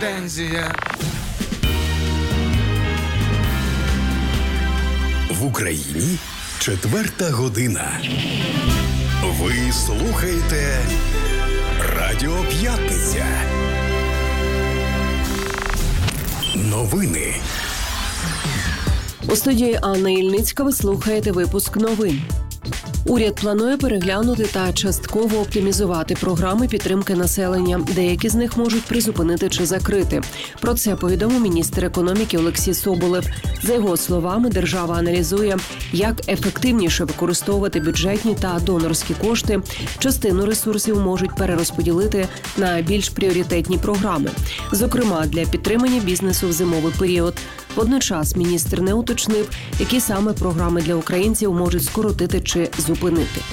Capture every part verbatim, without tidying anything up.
Тензія. В Україні четверта година. Ви слухаєте Радіо П'ятниця. Новини. У студії Анна Ільницька ви слухаєте випуск новин. Уряд планує переглянути та частково оптимізувати програми підтримки населення. Деякі з них можуть призупинити чи закрити. Про це повідомив міністр економіки Олексій Соболєв. За його словами, держава аналізує, як ефективніше використовувати бюджетні та донорські кошти. Частину ресурсів можуть перерозподілити на більш пріоритетні програми. Зокрема, для підтримання бізнесу в зимовий період. Водночас міністр не уточнив, які саме програми для українців можуть скоротити чи зупинити.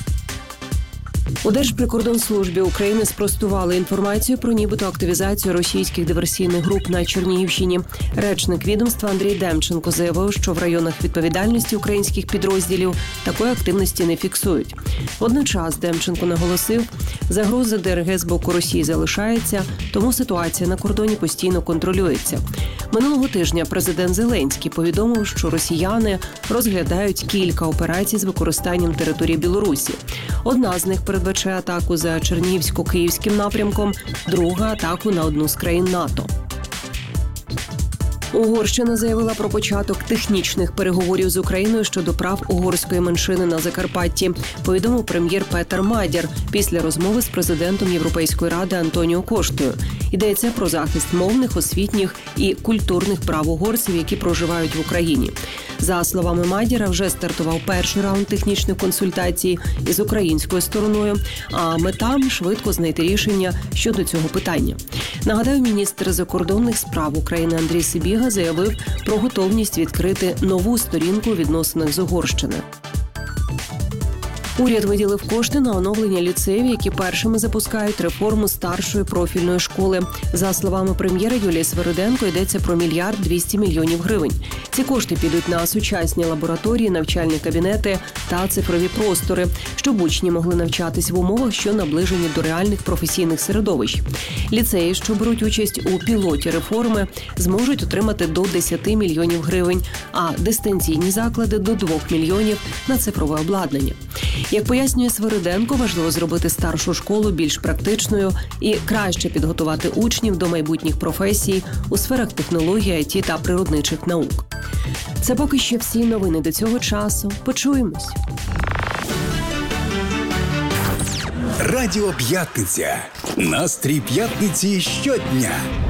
У Держприкордонслужбі України спростували інформацію про нібито активізацію російських диверсійних груп на Чернігівщині. Речник відомства Андрій Демченко заявив, що в районах відповідальності українських підрозділів такої активності не фіксують. Водночас Демченко наголосив, загроза ДРГ з боку Росії залишається, тому ситуація на кордоні постійно контролюється. Минулого тижня президент Зеленський повідомив, що росіяни розглядають кілька операцій з використанням території Білорусі. Одна з них передбачає атаку за Чернігівсько-Київським напрямком, друга – атаку на одну з країн НАТО. Угорщина заявила про початок технічних переговорів з Україною щодо прав угорської меншини на Закарпатті, повідомив прем'єр Петер Мадяр після розмови з президентом Європейської ради Антоніо Коштою. Йдеться про захист мовних, освітніх і культурних прав угорців, які проживають в Україні. За словами Мадяра, вже стартував перший раунд технічних консультацій із українською стороною, а мета – швидко знайти рішення щодо цього питання. Нагадаю, міністр закордонних справ України Андрій Сибіга заявив про готовність відкрити нову сторінку у відносинах з Угорщиною. Уряд виділив кошти на оновлення ліцеїв, які першими запускають реформу старшої профільної школи. За словами прем'єра Юлії Свериденко, йдеться про мільярд двісті мільйонів гривень. Ці кошти підуть на сучасні лабораторії, навчальні кабінети та цифрові простори, щоб учні могли навчатись в умовах, що наближені до реальних професійних середовищ. Ліцеї, що беруть участь у пілоті реформи, зможуть отримати до десять мільйонів гривень, а дистанційні заклади – до двох мільйонів на цифрове обладнання. Як пояснює Свериденко, важливо зробити старшу школу більш практичною і краще підготувати учнів до майбутніх професій у сферах технології, ай ті та природничих наук. Це поки що всі новини до цього часу. Почуємось. Радіо П'ятниця. Настрій п'ятниці щодня.